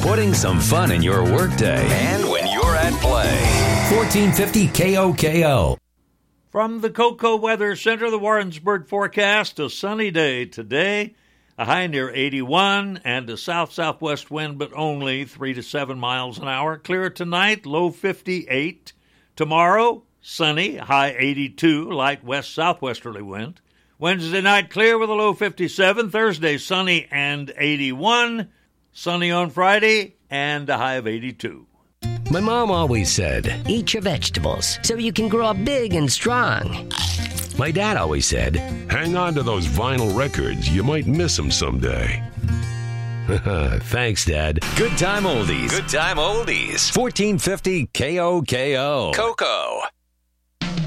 putting some fun in your workday and when you're at play. 1450 KOKO. From the Cocoa Weather Center, the Warrensburg forecast, a sunny day today, a high near 81, and a south-southwest wind, but only 3 to 7 miles an hour. Clear tonight, low 58. Tomorrow, sunny, high 82, light west-southwesterly wind. Wednesday night, clear with a low 57. Thursday, sunny and 81. Sunny on Friday, and a high of 82. My mom always said, eat your vegetables so you can grow up big and strong. My dad always said, hang on to those vinyl records. You might miss them someday. Thanks, Dad. Good time oldies. Good time oldies. 1450 KOKO. Cocoa.